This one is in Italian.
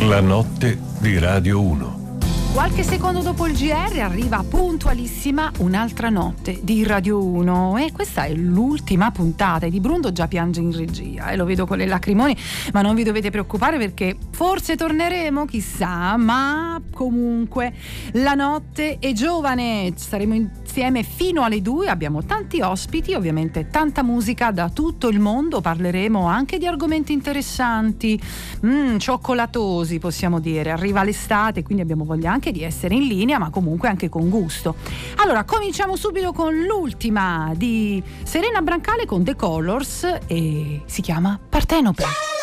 La notte di Radio 1. Qualche secondo dopo il GR arriva puntualissima un'altra notte di Radio 1 e questa è l'ultima puntata e Di Brundo già piange in regia e lo vedo con le lacrimoni, ma non vi dovete preoccupare perché forse torneremo, chissà, ma comunque la notte è giovane, saremo insieme fino alle 2, abbiamo tanti ospiti, ovviamente tanta musica da tutto il mondo, parleremo anche di argomenti interessanti, cioccolatosi possiamo dire, arriva l'estate quindi abbiamo voglia anche di essere in linea, ma comunque anche con gusto. Allora, cominciamo subito con l'ultima di Serena Brancale con The Colors e si chiama Partenope.